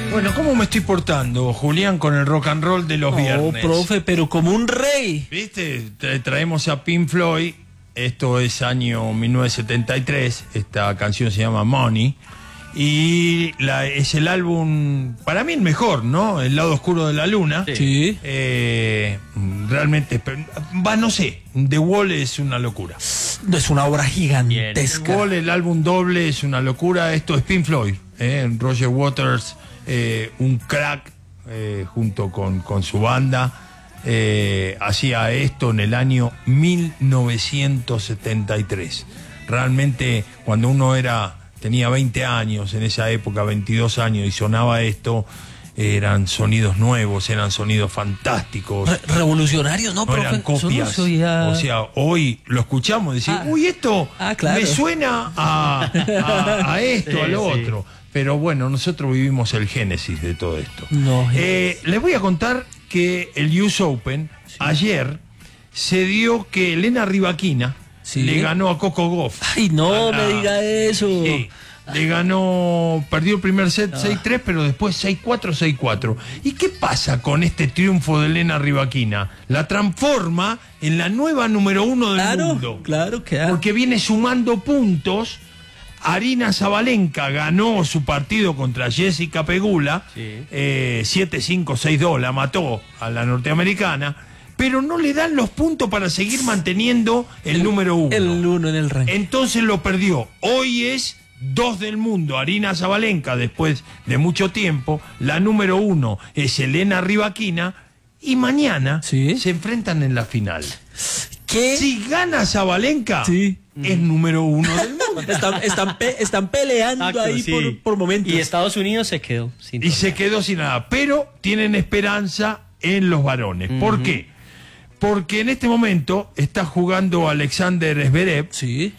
Bueno, ¿cómo me estoy portando, Julián, con el rock and roll de los viernes? Profe, pero como un rey. ¿Viste? Traemos a Pink Floyd. Esto es año 1973. Esta canción se llama Money. Y es el álbum, para mí el mejor, ¿no? El lado oscuro de la luna. Sí. Realmente, no sé, The Wall es una locura. Es una obra gigantesca. The Wall, el álbum doble, es una locura. Esto es Pink Floyd, Roger Waters, un crack, junto con su banda. Hacía esto en el año 1973. Realmente, cuando uno tenía 20 años, en esa época, 22 años, y sonaba esto, eran sonidos nuevos, eran sonidos fantásticos. Revolucionarios, ¿no, profe? Eran copias. O sea, hoy lo escuchamos y decimos, uy, esto claro, me suena a esto, sí, a lo otro. Pero bueno, nosotros vivimos el génesis de todo esto. Les voy a contar que el US Open, ayer, se dio que Elena Rybakina le ganó a Coco Gauff. Ay, no me diga eso. Sí, le ganó, perdió el primer set 6-3, pero después 6-4, 6-4. ¿Y qué pasa con este triunfo de Elena Rybakina? La transforma en la nueva número 1 del mundo. Claro que porque viene sumando puntos. Aryna Sabalenka ganó su partido contra Jessica Pegula, 7-5, 6-2, la mató a la norteamericana. Pero no le dan los puntos para seguir manteniendo el número 1. El 1 en el ranking. Entonces lo perdió. Hoy es 2 del mundo, Aryna Sabalenka, después de mucho tiempo. La número 1 es Elena Rybakina. Y mañana se enfrentan en la final. ¿Qué? Si gana Sabalenka, es número 1 del mundo. Están peleando ahí por momentos. Y Estados Unidos se quedó sin nada. Se quedó sin nada. Pero tienen esperanza en los varones. ¿Por qué? Porque en este momento está jugando Alexander Zverev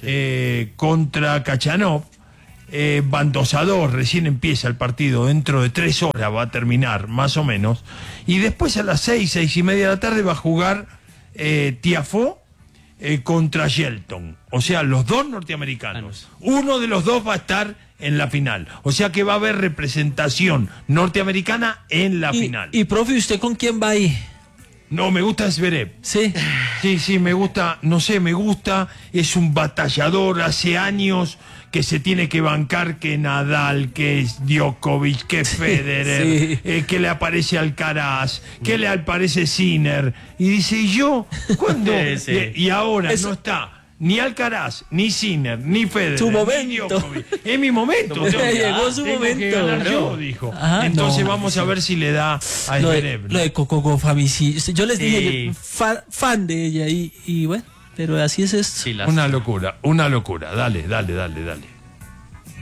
contra Khachanov. Van 2-2, recién empieza el partido, dentro de 3 horas va a terminar, más o menos. Y después a las 6 y media de la tarde va a jugar Tiafoe contra Shelton. O sea, los dos norteamericanos. Uno de los dos va a estar en la final. O sea que va a haber representación norteamericana en la final. Y profe, ¿usted con quién va ahí? No, me gusta Zverev. Sí, me gusta, no sé, me gusta, es un batallador, hace años que se tiene que bancar que Nadal, que Djokovic, que Federer, que le aparece Alcaraz, que le aparece Sinner, y dice, ¿y yo? ¿Cuándo? Y ahora no está ni Alcaraz, ni Sinner, ni Federer, su momento. ni Djokovic. Es mi momento. Llegó su momento. Que ganar yo, dijo. Entonces vamos a ver si le da a Zverev. Lo de Coco Gauff a mí sí. Yo les dije, fan de ella, y bueno, pero así es esto. Una locura. Dale.